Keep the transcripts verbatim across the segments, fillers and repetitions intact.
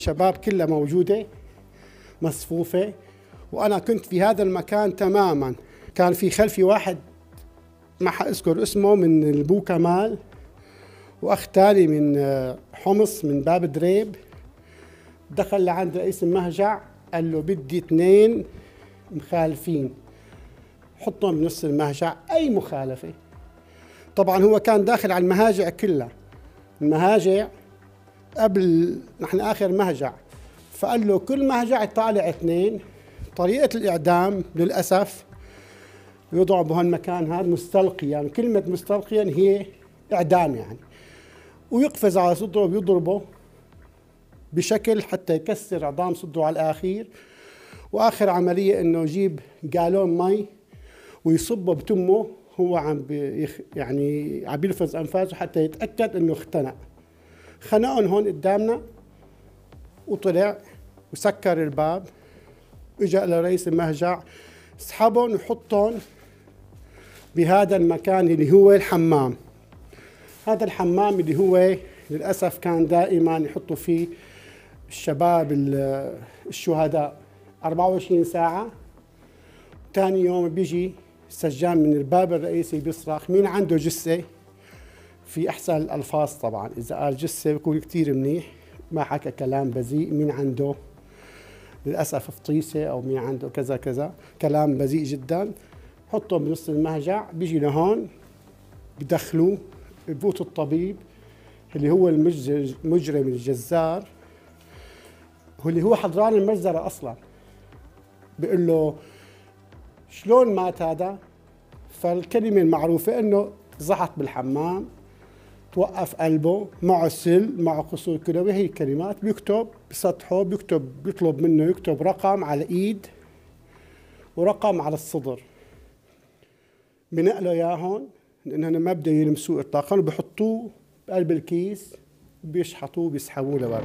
شباب كلها موجودة مصفوفة، وأنا كنت في هذا المكان تماما. كان في خلفي واحد ما حأذكر اسمه من البو كمال، وأخ تاني من حمص من باب دريب. دخل لعند رئيس المهجع قال له بدي اثنين مخالفين حطهم بنص المهجع، أي مخالفة. طبعا هو كان داخل على المهاجع كلها، المهاجع قبل نحن آخر مهجع، فقال له كل مهجع طالع اثنين. طريقة الإعدام للأسف يوضعوا بهالمكان هذا مستلقيا، يعني كلمة مستلقيا هي إعدام يعني، ويقفز على صدره ويضربه بشكل حتى يكسر عظام صدره على الأخير. وآخر عملية إنه يجيب جالون مي ويصبه بتمه، هو عم بيخ يعني عم بيلفظ أنفاسه حتى يتأكد إنه اختنق. خنقهم هون قدامنا وطلع وسكر الباب. اجى لرئيس المهجع سحبهم وحطهم بهذا المكان اللي هو الحمام. هذا الحمام اللي هو للأسف كان دائما يحطوا فيه الشباب الشهداء أربعة وعشرين ساعة. ثاني يوم بيجي السجان من الباب الرئيسي بيصرخ مين عنده جثة، في أحسن الألفاظ طبعا، إذا قال جثة بيكون كتير منيح، ما حكى كلام بذيء، مين عنده للأسف فطيسة أو مين عنده كذا كذا، كلام بذيء جدا. حطه بنص المهجع، بيجي لهون بدخلوه بفوت الطبيب اللي هو المجرم الجزار، هو اللي هو حضران المجزرة أصلا. بيقول له شلون مات هذا؟ فالكلمة المعروفة إنه زحط بالحمام، توقف قلبه، معه سل، معه قصور كلوي، هي الكلمات. بيكتب بسطحه، بيكتب بيطلب منه يكتب رقم على ايد ورقم على الصدر. بنقله اياهم لانه ما بده يلمسوه اطلاقا، وبحطوه بقلب الكيس، بيشحطوه بيسحبوه لبرا.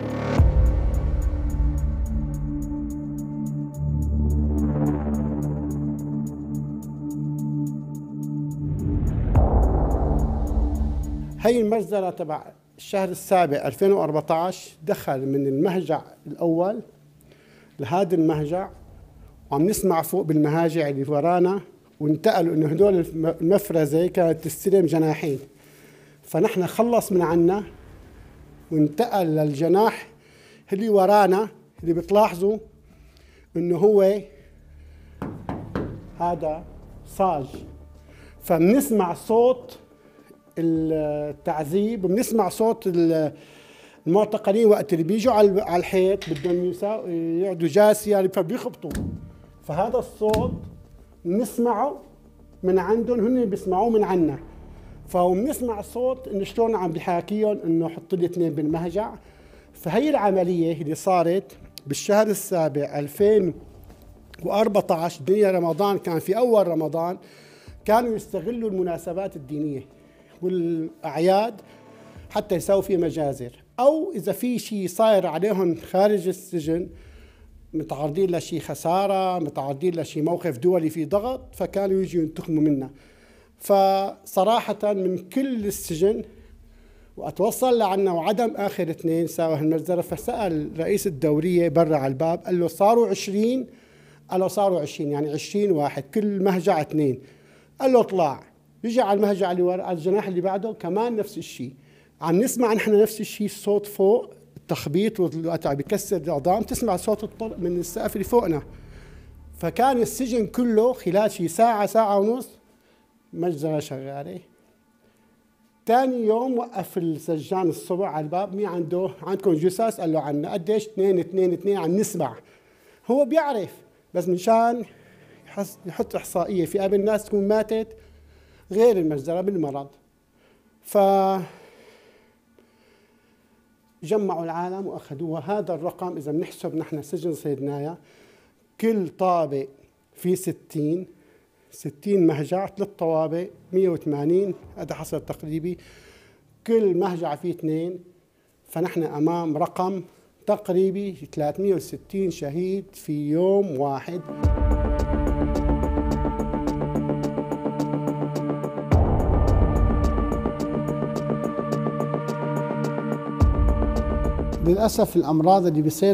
هي المجزرة تبع الشهر السابع ألفين وأربعة عشر دخل من المهجع الأول لهذا المهجع، وعم نسمع فوق بالمهاجع اللي ورانا، وانتقلوا إنه هدول المفرزة كانت تستلم جناحين، فنحن خلص من عنا وانتقل للجناح اللي ورانا، اللي بتلاحظوا إنه هو هذا صاج، فبنسمع صوت التعذيب وبنسمع صوت المعتقلين وقت اللي بيجوا على الحيط بدهم يقعدوا جاسيا فبيخبطوا، فهذا الصوت بنسمعه من عندهم، هن بيسمعوه من عنا. فبنسمع الصوت انه شلون عم بيحاكيهم انه حط لي اثنين بالمهجع. فهي العمليه اللي صارت بالشهر السابع ألفين وأربعة عشر دنيا رمضان، كان في اول رمضان كانوا يستغلوا المناسبات الدينيه والأعياد حتى يسووا فيه مجازر، أو إذا في شيء صاير عليهم خارج السجن، متعرضين لشيء خسارة، متعرضين لشيء موقف دولي في ضغط، فكانوا يجوا ينتقموا منا. فصراحة من كل السجن وأتوصل لعنا وعدم آخر اثنين ساوى هالمجزرة. فسأل رئيس الدورية برا على الباب قال له صاروا عشرين، قال له صاروا عشرين يعني عشرين واحد، كل مهجع اثنين. قال له اطلع، يجي على المهجع اللي ورا، على الجناح اللي بعده كمان نفس الشيء، عم نسمع نحن نفس الشيء، الصوت فوق التخبيط والوقت عم بيكسر العظام، تسمع صوت الطرق من السقف اللي فوقنا. فكان السجن كله خلال شيء ساعة ساعة ونص مجزرة شغالة. ثاني يوم وقف السجان الصبح على الباب، مين عنده عندكم جثث؟ قال له عنا. قديش؟ اثنين اثنين اثنين. عم نسمع، هو بيعرف بس مشان يحط إحصائية في قبل الناس تكون ماتت غير المجزرة بالمرض. ف جمعوا العالم واخذوها. هذا الرقم اذا بنحسب نحن سجن صيدنايا، كل طابق في ستين ستين مهجع، ثلاث طوابق مئة وثمانين، هذا حسب تقريبي، كل مهجع فيه اثنين. فنحن امام رقم تقريبي ثلاثمئة وستين شهيد في يوم واحد. للأسف الأمراض اللي بيصير